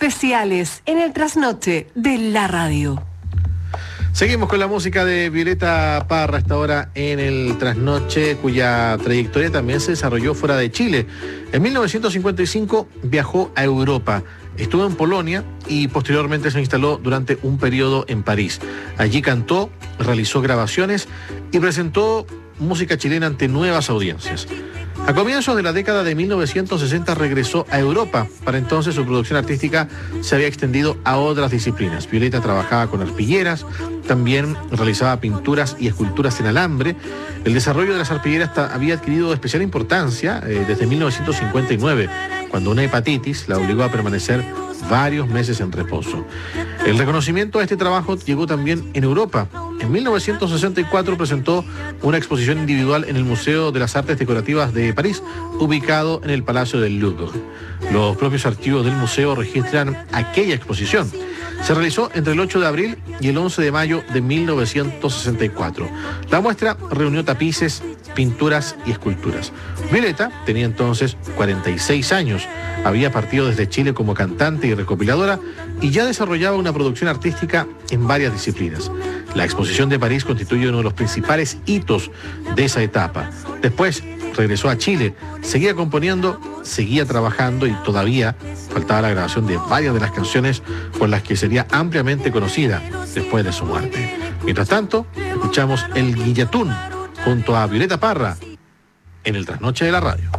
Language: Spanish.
especiales en el trasnoche de la radio. Seguimos con la música de Violeta Parra, esta hora en el trasnoche, cuya trayectoria también se desarrolló fuera de Chile. En 1955 viajó a Europa, estuvo en Polonia y posteriormente se instaló durante un periodo en París. Allí cantó, realizó grabaciones y presentó música chilena ante nuevas audiencias. A comienzos de la década de 1960 regresó a Europa. Para entonces su producción artística se había extendido a otras disciplinas. Violeta trabajaba con arpilleras, también realizaba pinturas y esculturas en alambre. El desarrollo de las arpilleras había adquirido especial importancia desde 1959, cuando una hepatitis la obligó a permanecer varios meses en reposo. El reconocimiento a este trabajo llegó también en Europa. En 1964 presentó una exposición individual en el Museo de las Artes Decorativas de París, ubicado en el Palacio del Louvre. Los propios archivos del museo registran aquella exposición. Se realizó entre el 8 de abril y el 11 de mayo de 1964. La muestra reunió tapices, pinturas y esculturas. Violeta tenía entonces 46 años, había partido desde Chile como cantante y recopiladora y ya desarrollaba una producción artística en varias disciplinas. La exposición de París constituye uno de los principales hitos de esa etapa. Después regresó a Chile, seguía componiendo, seguía trabajando y todavía faltaba la grabación de varias de las canciones con las que sería ampliamente conocida después de su muerte. Mientras tanto, escuchamos El Guillatún junto a Violeta Parra en el trasnoche de la radio.